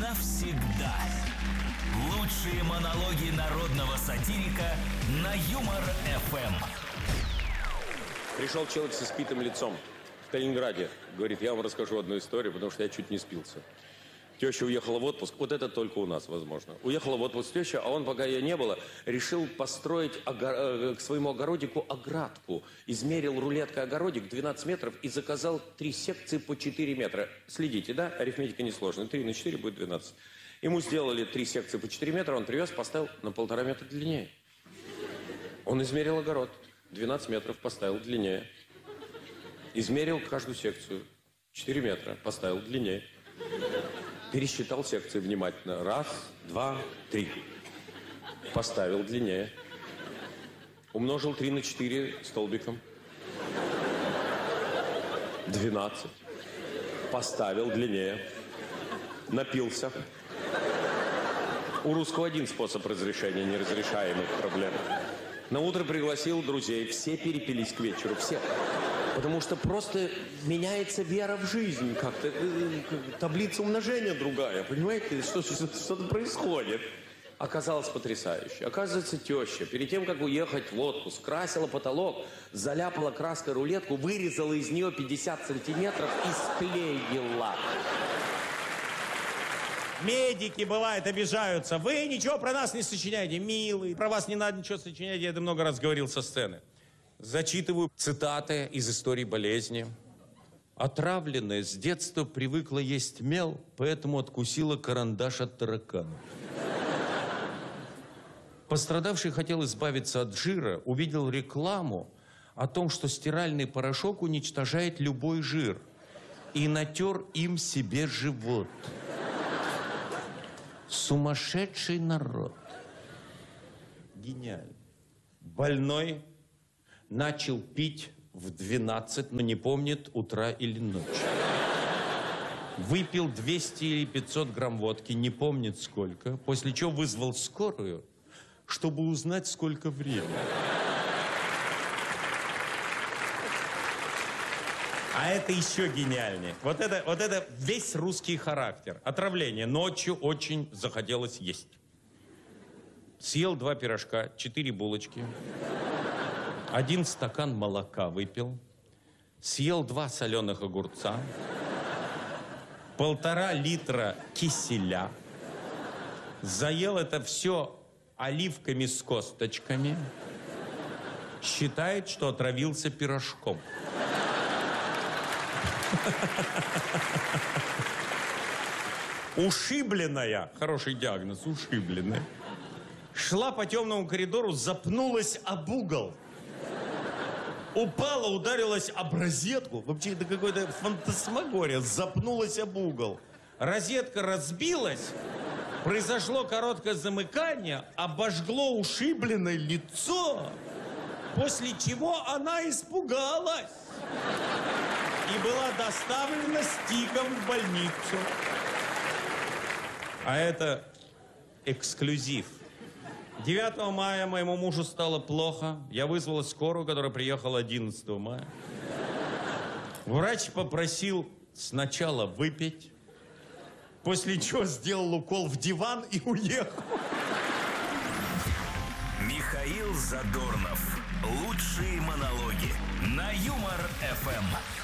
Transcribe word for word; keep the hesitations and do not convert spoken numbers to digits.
навсегда. Лучшие монологи народного сатирика на Юмор-эф эм. Пришел человек с испитым лицом в Калининграде. Говорит, я вам расскажу одну историю, потому что я чуть не спился. Теща уехала в отпуск, вот это только у нас возможно. Уехала в отпуск теща, а он, пока ее не было, решил построить огор... к своему огородику оградку. Измерил рулеткой огородик двенадцать метров и заказал три секции по четыре метра. Следите, да? Арифметика несложная. три на четыре будет двенадцать. Ему сделали три секции по четыре метра, он привез, поставил на полтора метра длиннее. Он измерил огород. двенадцать метров поставил длиннее. Измерил каждую секцию. четыре метра поставил длиннее. Пересчитал секции внимательно. Раз, два, три. Поставил длиннее. Умножил три на четыре столбиком. двенадцать. Поставил длиннее. Напился. У русского один способ разрешения неразрешаемых проблем. На утро пригласил друзей. Все перепились к вечеру. Все. Потому что просто меняется вера в жизнь как-то. Таблица умножения другая, понимаете? Что, что, что-то происходит. Оказалось потрясающе. Оказывается, теща перед тем, как уехать в отпуск, красила потолок, заляпала краской рулетку, вырезала из нее пятьдесят сантиметров и склеила. Медики, бывает, обижаются. Вы ничего про нас не сочиняете, милый. Про вас не надо ничего сочинять, я это много раз говорил со сцены. Зачитываю цитаты из истории болезни. Отравленная с детства привыкла есть мел, поэтому откусила карандаш от таракана. Пострадавший хотел избавиться от жира, увидел рекламу о том, что стиральный порошок уничтожает любой жир, и натер им себе живот. Сумасшедший народ. Гениально. Больной начал пить в двенадцать, но не помнит утра или ночи. Выпил двести или пятьсот грамм водки, не помнит сколько, после чего вызвал скорую, чтобы узнать, сколько времени. А это еще гениальнее. Вот это, вот это весь русский характер. Отравление. Ночью очень захотелось есть. Съел два пирожка, четыре булочки. Один стакан молока выпил, съел два соленых огурца, полтора литра киселя, заел это все оливками с косточками, считает, что отравился пирожком. Ушибленная, хороший диагноз, ушибленная, шла по темному коридору, запнулась об угол. Упала, ударилась об розетку. Вообще, это какой-то фантасмагория. Запнулась об угол. Розетка разбилась. Произошло короткое замыкание. Обожгло ушибленное лицо. После чего она испугалась. И была доставлена с тиком в больницу. А это эксклюзив. девятого мая моему мужу стало плохо. Я вызвала скорую, которая приехала одиннадцатого мая. Врач попросил сначала выпить, после чего сделал укол в диван и уехал. Михаил Задорнов. Лучшие монологи на Юмор-эф эм.